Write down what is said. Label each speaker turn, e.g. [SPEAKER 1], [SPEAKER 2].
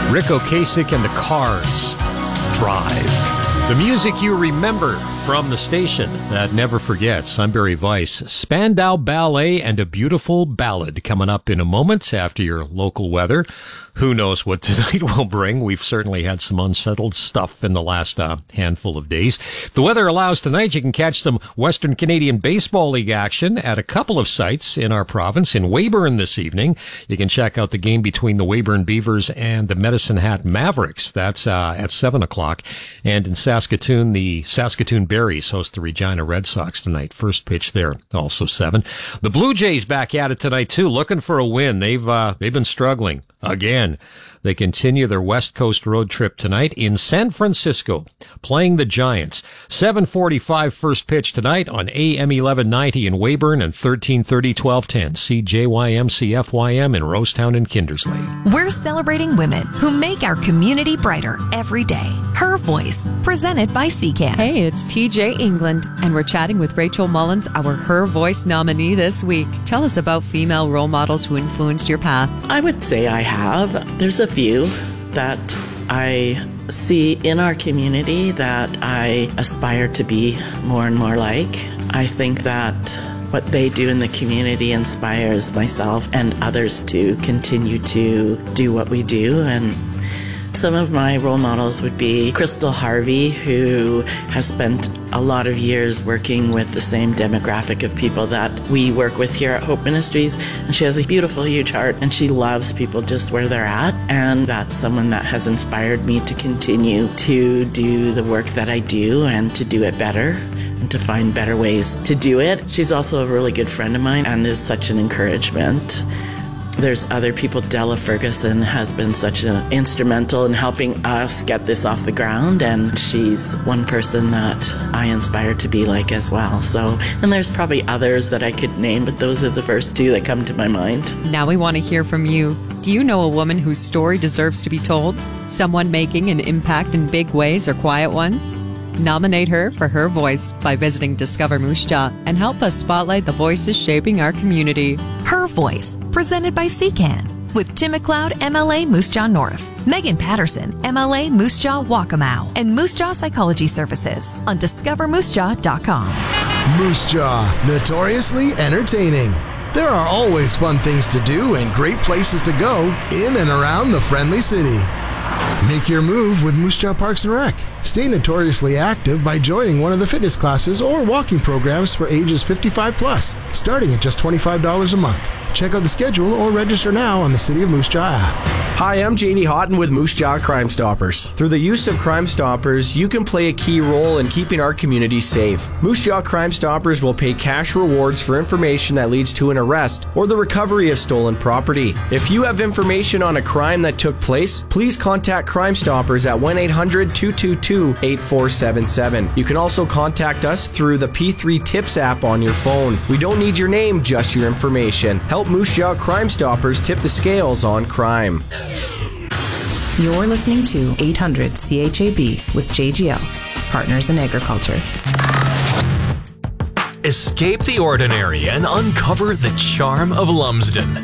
[SPEAKER 1] Rick Ocasek and the Cars. Drive. The music you remember from the station that never forgets. I'm Barry Weiss. Spandau Ballet and a beautiful ballad coming up in a moment after your local weather. Who knows what tonight will bring? We've certainly had some unsettled stuff in the last handful of days. If the weather allows tonight, you can catch some Western Canadian Baseball League action at a couple of sites in our province. In Weyburn this evening, you can check out the game between the Weyburn Beavers and the Medicine Hat Mavericks. That's at 7 o'clock. And in Saskatoon, the Saskatoon Berries host the Regina Red Sox tonight. First pitch there, also 7. The Blue Jays back at it tonight, too, looking for a win. They've been struggling again. They continue their West Coast road trip tonight in San Francisco, playing the Giants. 7:45 first pitch tonight on AM 1190 in Weyburn and 1330 1210 CJYM CFYM in Rosetown and Kindersley.
[SPEAKER 2] We're celebrating women who make our community brighter every day. Her Voice, presented by CCAN.
[SPEAKER 3] Hey, it's TJ England, and we're chatting with Rachel Mullins, our Her Voice nominee this week. Tell us about female role models who influenced your path.
[SPEAKER 4] I would say I have. There's a few that I see in our community that I aspire to be more and more like. I think that what they do in the community inspires myself and others to continue to do what we do. And some of my role models would be Crystal Harvey, who has spent a lot of years working with the same demographic of people that we work with here at Hope Ministries. And she has a beautiful, huge heart, and she loves people just where they're at. And that's someone that has inspired me to continue to do the work that I do and to do it better and to find better ways to do it. She's also a really good friend of mine and is such an encouragement. There's other people. Della Ferguson has been such an instrumental in helping us get this off the ground, and she's one person that I inspire to be like as well. So, and there's probably others that I could name, but those are the first two that come to my mind.
[SPEAKER 3] Now we want to hear from you. Do you know a woman whose story deserves to be told? Someone making an impact in big ways or quiet ones? Nominate her for Her Voice by visiting Discover Moose Jaw and help us spotlight the voices shaping our community.
[SPEAKER 2] Her Voice, presented by CCAN. With Tim McLeod, MLA Moose Jaw North, Megan Patterson, MLA Moose Jaw Waccamaw, and Moose Jaw Psychology Services on discovermoosejaw.com.
[SPEAKER 5] Moose Jaw, notoriously entertaining. There are always fun things to do and great places to go in and around the friendly city. Make your move with Moose Jaw Parks and Rec. Stay notoriously active by joining one of the fitness classes or walking programs for ages 55 plus, starting at just $25 a month. Check out the schedule or register now on the City of Moose Jaw app.
[SPEAKER 6] Hi, I'm JD Houghton with Moose Jaw Crime Stoppers. Through the use of Crime Stoppers, you can play a key role in keeping our community safe. Moose Jaw Crime Stoppers will pay cash rewards for information that leads to an arrest or the recovery of stolen property. If you have information on a crime that took place, please contact Crime Stoppers at 1-800-222-8477. You can also contact us through the P3 Tips app on your phone. We don't need your name, just your information. Help Moose Jaw Crime Stoppers tip the scales on crime.
[SPEAKER 7] You're listening to 800 CHAB with JGL, Partners in Agriculture.
[SPEAKER 8] Escape the ordinary and uncover the charm of Lumsden.